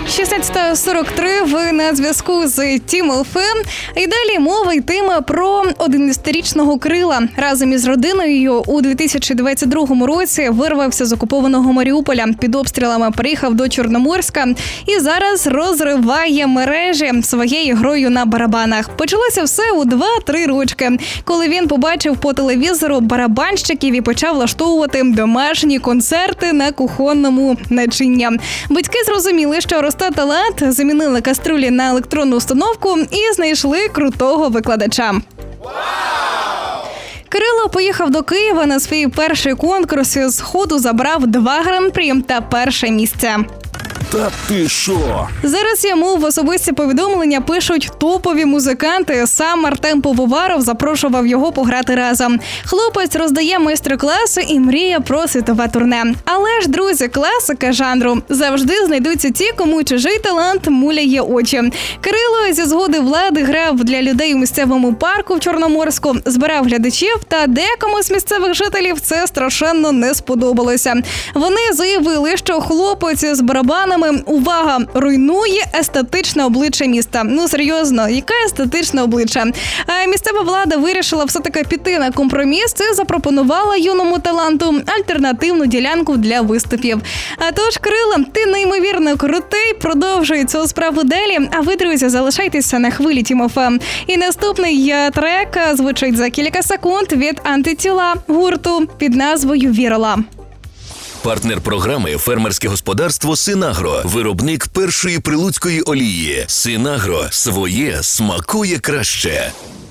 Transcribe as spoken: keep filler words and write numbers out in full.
шістнадцята сорок три, ви на зв'язку з Тім еф ем. І далі мова йтиме про одинадцятирічного Кирила. Разом із родиною у дві тисячі двадцять другому році вирвався з окупованого Маріуполя. Під обстрілами приїхав до Чорноморська і зараз розриває мережі своєю грою на барабанах. Почалося все у два-три рочки, коли він побачив по телевізору барабанщиків і почав влаштовувати домашні концерти на кухонному начиння. Батьки зрозуміли, що росте талант, замінили каструлі на електронну установку і знайшли крутого викладача. Кирило поїхав до Києва на свій перший конкурс і з ходу забрав два гран-прі та перше місце. Та ти що? Зараз йому в особисті повідомлення пишуть топові музиканти. Сам Артем Пивоваров запрошував його пограти разом. Хлопець роздає майстер-класи і мріє про світове турне. Але ж, друзі, класика жанру. Завжди знайдуться ті, кому чужий талант муляє очі. Кирило зі згоди влади грав для людей у місцевому парку в Чорноморську, збирав глядачів, та декому з місцевих жителів це страшенно не сподобалося. Вони заявили, що хлопець з барабанами, увага, руйнує естетичне обличчя міста. Ну, серйозно, яке естетичне обличчя? А місцева влада вирішила все-таки піти на компроміс і запропонувала юному таланту альтернативну ділянку для виступів. А тож, Кирило, ти неймовірно крутий, продовжуй цю справу далі. А ви, друзі, залишайтеся на хвилі Тім еф ем. І наступний трек звучить за кілька секунд від антитіла гурту під назвою «Вірила». Партнер програми «Фермерське господарство Синагро». Виробник першої прилуцької олії. Синагро. Своє смакує краще.